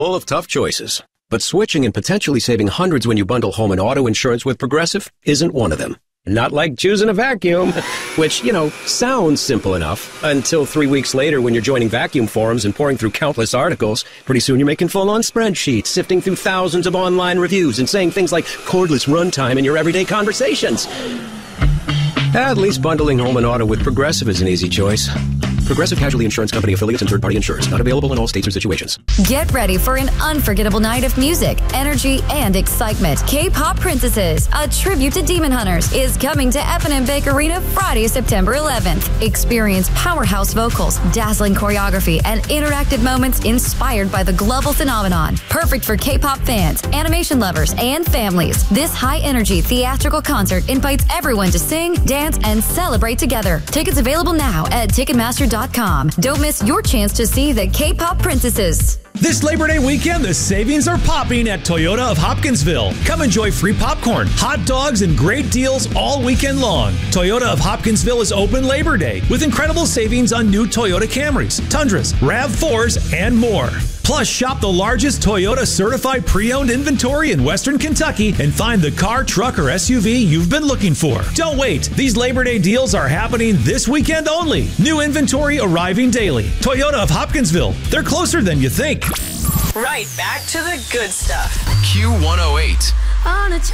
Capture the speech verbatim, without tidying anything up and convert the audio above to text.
Full of tough choices. But switching and potentially saving hundreds when you bundle home and auto insurance with Progressive isn't one of them. Not like choosing a vacuum, which, you know, sounds simple enough until three weeks later when you're joining vacuum forums and pouring through countless articles. Pretty soon you're making full-on spreadsheets, sifting through thousands of online reviews and saying things like cordless runtime in your everyday conversations. At least bundling home and auto with Progressive is an easy choice. Progressive Casualty Insurance Company affiliates and third-party insurers. Not available in all states or situations. Get ready for an unforgettable night of music, energy, and excitement. K-Pop Princesses, a tribute to Demon Hunters, is coming to F and M Bank Arena Friday, September eleventh. Experience powerhouse vocals, dazzling choreography, and interactive moments inspired by the global phenomenon. Perfect for K-pop fans, animation lovers, and families. This high-energy theatrical concert invites everyone to sing, dance, and celebrate together. Tickets available now at Ticketmaster dot com. Don't miss your chance to see the K-Pop Princesses. This Labor Day weekend, the savings are popping at Toyota of Hopkinsville. Come enjoy free popcorn, hot dogs, and great deals all weekend long. Toyota of Hopkinsville is open Labor Day with incredible savings on new Toyota Camrys, Tundras, RAV fours, and more. Plus, shop the largest Toyota certified pre-owned inventory in Western Kentucky and find the car, truck, or S U V you've been looking for. Don't wait. These Labor Day deals are happening this weekend only. New inventory arriving daily. Toyota of Hopkinsville. They're closer than you think. Right back to the good stuff. Q one oh eight. On a